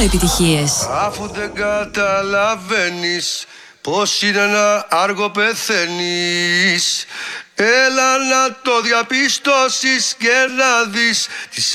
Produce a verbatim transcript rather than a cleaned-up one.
μόνο επιτυχίες. Αφού δεν καταλαβαίνεις πως είναι να άργο πεθαίνεις, έλα να το διαπιστώσεις και να δεις τις